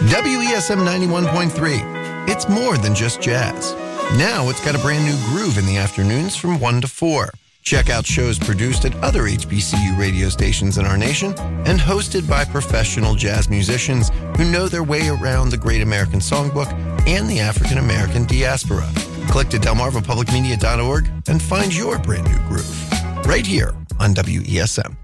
WESM 91.3. It's more than just jazz. Now it's got a brand new groove in the afternoons from 1 to 4. Check out shows produced at other HBCU radio stations in our nation and hosted by professional jazz musicians who know their way around the Great American Songbook and the African American diaspora. Click to delmarvapublicmedia.org and find your brand new groove right here on WESM.